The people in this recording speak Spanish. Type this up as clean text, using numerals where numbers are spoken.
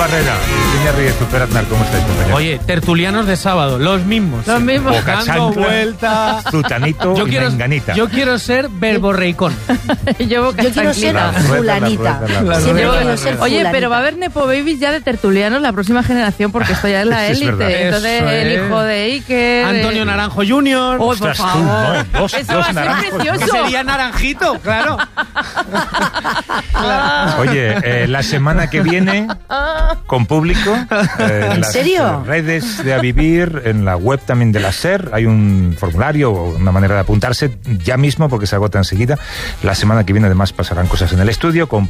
Barrera, Iñárritu, Pere Aznar, ¿cómo estáis, compañeros? Oye, tertulianos de sábado, los mismos. Los mismos. Boca Dando Chancla, vueltas. Zutanito y Menganita. Yo quiero ser verborreicón. Yo quiero ser fulanita. Siempre he querido ser Oye, fulanita. pero va a haber Nepo Babies ya de tertulianos la próxima generación porque esto ya es la Sí, es verdad. élite. Entonces, Eso el es. hijo de Iker... Antonio Naranjo Jr. Oh, por Ostras, tú, favor. ¿no? Dos Eso va a ser naranjos. que precioso. sería naranjito, claro. Oye, la semana que viene, con público, en las serio? redes de A Vivir, en la web también de la SER, hay un formulario o una manera de apuntarse ya mismo porque se agota enseguida. La semana que viene además pasarán cosas en el estudio con